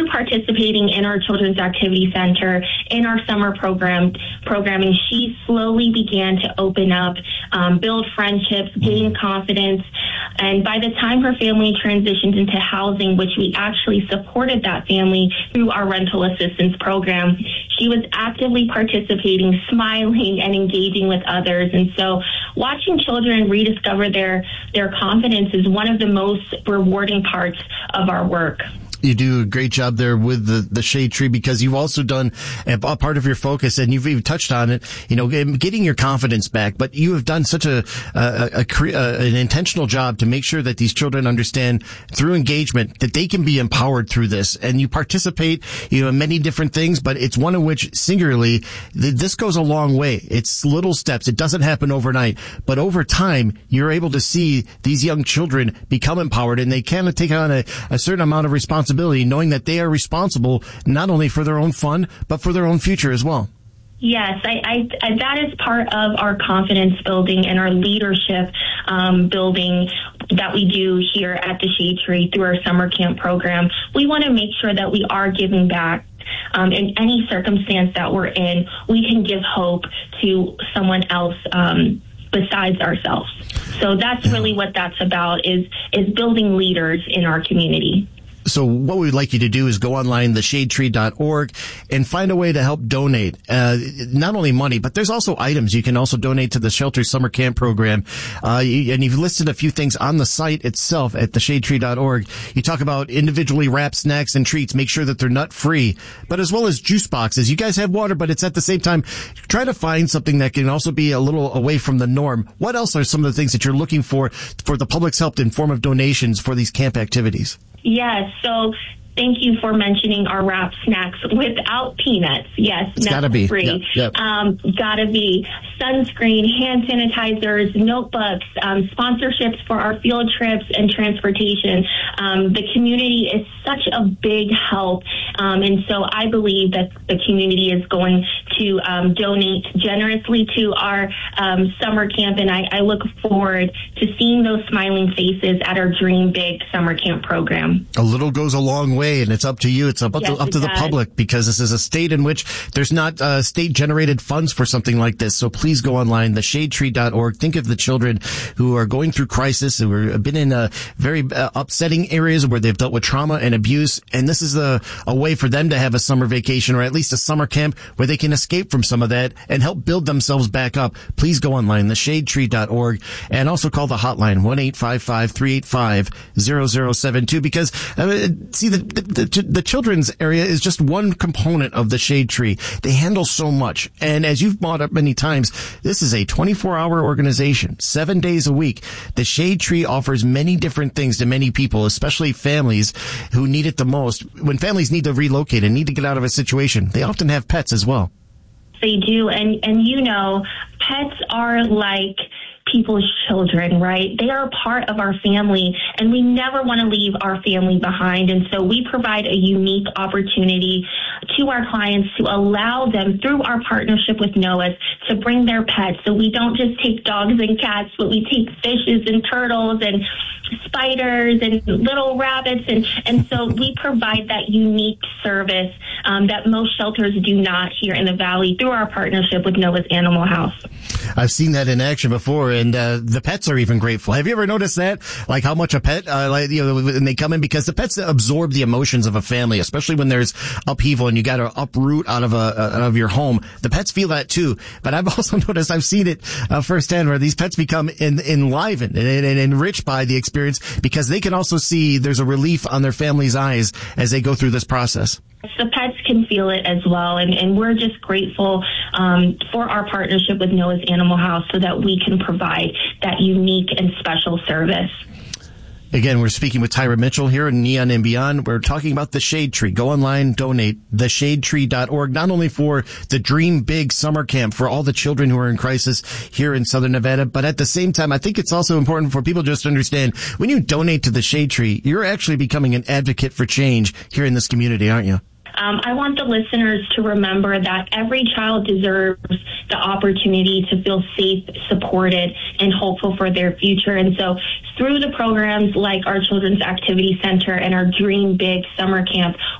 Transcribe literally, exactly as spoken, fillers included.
participating in our Children's Activity Center, in our summer program programming, she slowly began to open up, um, build friendships, gain confidence. And by the time her family transitioned into housing, which we actually supported that family through our rental assistance program, she was actively participating, smiling, and engaging with others. And so watching children rediscover their, their confidence is one of the most rewarding parts of our work. You do a great job there with the, the Shade Tree, because you've also done a, a part of your focus, and you've even touched on it, you know, getting your confidence back. But you have done such a, a, a, a an intentional job to make sure that these children understand through engagement that they can be empowered through this. And you participate, you know, in many different things, but it's one of which singularly, this goes a long way. It's little steps. It doesn't happen overnight, but over time, you're able to see these young children become empowered, and they can take on a, a certain amount of responsibility, knowing that they are responsible not only for their own fun, but for their own future as well. Yes, I, I, I, that is part of our confidence building and our leadership um, building that we do here at the Shade Tree through our summer camp program. We want to make sure that we are giving back. Um, in any circumstance that we're in, we can give hope to someone else um, besides ourselves. So that's really what that's about, is is building leaders in our community. So what we'd like you to do is go online, the shade tree dot org, and find a way to help donate, uh, not only money, but there's also items. You can also donate to the Shelter Summer Camp Program. Uh, and you've listed a few things on the site itself at the shade tree dot org. You talk about individually wrapped snacks and treats. Make sure that they're nut free, but as well as juice boxes. You guys have water, but it's at the same time, try to find something that can also be a little away from the norm. What else are some of the things that you're looking for, for the public's help in form of donations for these camp activities? Yes, so thank you for mentioning our wrapped snacks without peanuts. Yes, it's gotta be free. Yep, yep. Um, gotta be sunscreen, hand sanitizers, notebooks, um, sponsorships for our field trips and transportation. Um, the community is such a big help, um, and so I believe that the community is going to um, donate generously to our um, summer camp, and I, I look forward to seeing those smiling faces at our Dream Big summer camp program. A little goes a long way, and it's up to you. It's up, yes, to, up to the does. public, because this is a state in which there's not uh, state-generated funds for something like this. So please go online, the shade tree dot org. Think of the children who are going through crisis, who have been in uh, very uh, upsetting areas where they've dealt with trauma and abuse, and this is a, a way for them to have a summer vacation, or at least a summer camp where they can escape from some of that and help build themselves back up. Please go online, the shade tree dot org, and also call the hotline, one eight five five, three eight five, zero zero seven two, because uh, see, the, the the children's area is just one component of the Shade Tree. They handle so much, and as you've brought up many times, this is a twenty-four hour organization, seven days a week. The Shade Tree offers many different things to many people, especially families who need it the most. When families need to relocate and need to get out of a situation, they often have pets as well. They do, and and you know, pets are like people's children, right? They are a part of our family, and we never want to leave our family behind. And so we provide a unique opportunity to our clients to allow them, through our partnership with NOAA, to bring their pets. So we don't just take dogs and cats, but we take fishes and turtles and spiders and little rabbits. And, and so we provide that unique service um, that most shelters do not here in the Valley through our partnership with NOAA's Animal House. I've seen that in action before, and uh, the pets are even grateful. Have you ever noticed that? Like how much a pet, uh, like, you know, when they come in, because the pets absorb the emotions of a family, especially when there's upheaval and you got to uproot out of a out of your home. The pets feel that too. But I've also noticed, I've seen it uh, firsthand, where these pets become en- enlivened and, and enriched by the experience, because they can also see there's a relief on their family's eyes as they go through this process. The pets can feel it as well, and, and we're just grateful um, for our partnership with NOAA's Animal House so that we can provide that unique and special service. Again, we're speaking with Tyra Mitchell here in Neon and Beyond. We're talking about the Shade Tree. Go online, donate, the shade tree dot org, not only for the Dream Big summer camp for all the children who are in crisis here in Southern Nevada, but at the same time, I think it's also important for people just to understand, when you donate to the Shade Tree, you're actually becoming an advocate for change here in this community, aren't you? Um, I want the listeners to remember that every child deserves the opportunity to feel safe, supported, and hopeful for their future. And so through the programs like our Children's Activity Center and our Dream Big Summer Camp,